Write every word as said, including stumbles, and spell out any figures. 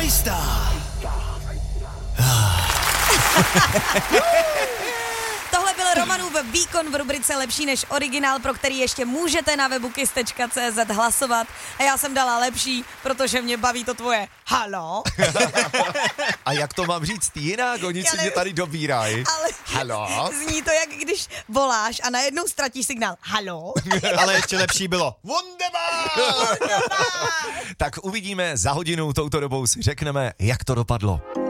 Majstá. Tohle byl Romanův výkon v rubrice Lepší než originál, pro který ještě můžete na webu kiss tečka cé zet hlasovat. A já jsem dala lepší, protože mě baví to tvoje halo. A jak to mám říct jinak? Oni Já si mě nevím. tady dobírají. Ale Halo? zní to, jak když voláš a najednou ztratíš signál. Halo? Ale ještě lepší bylo. Tak uvidíme za hodinu, touto dobou si řekneme, jak to dopadlo.